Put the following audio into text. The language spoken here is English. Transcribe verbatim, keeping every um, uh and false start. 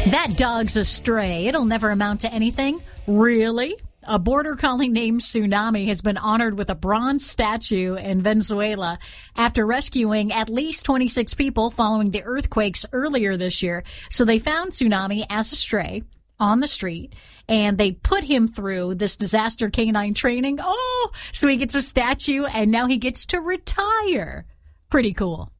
That dog's a stray. It'll never amount to anything. Really? A border collie named Tsunami has been honored with a bronze statue in Venezuela after rescuing at least twenty-six people following the earthquakes earlier this year. So they found Tsunami as a stray on the street, and they put him through this disaster canine training. Oh, so he gets a statue, and now he gets to retire. Pretty cool.